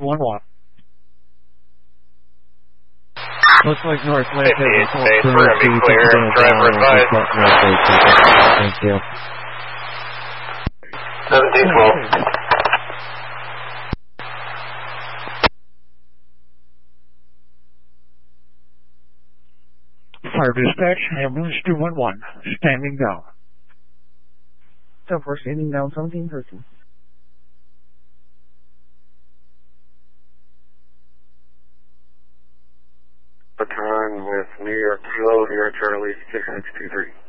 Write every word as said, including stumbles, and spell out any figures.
one one. Looks like Northwest has a full fifty-eight, crew. we're going to be clear. Driver advised. Thank you. seventeen twelve. Fire dispatch, ambulance two one one, standing down. So far, standing down, seventeen thirteen. Baton with New York Kilo, New York Charlie, six six two three.